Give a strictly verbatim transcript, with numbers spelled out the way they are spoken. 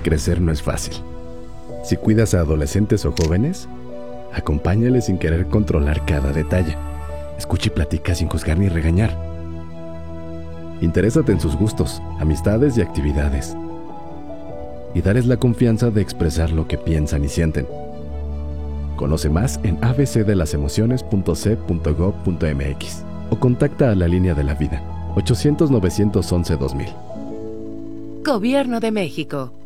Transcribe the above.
Crecer no es fácil. Si cuidas a adolescentes o jóvenes, acompáñales sin querer controlar cada detalle. Escucha y platica sin juzgar ni regañar. Interésate en sus gustos, amistades y actividades. Y dales la confianza de expresar lo que piensan y sienten. Conoce más en a b c de las emociones punto c punto gov punto m x o contacta a la Línea de la Vida, ochocientos, novecientos once, dos mil. Gobierno de México.